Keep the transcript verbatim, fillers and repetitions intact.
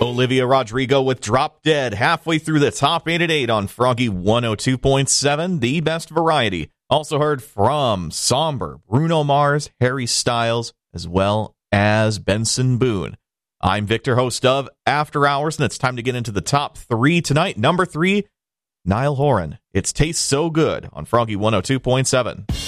Olivia Rodrigo with Drop Dead, halfway through the top eight at eight on Froggy one oh two point seven, the best variety. Also heard from Somber, Bruno Mars, Harry Styles, as well as Benson Boone. I'm Victor, host of After Hours, and it's time to get into the top three tonight. Number three, Niall Horan. It's Tastes So Good on Froggy one oh two point seven.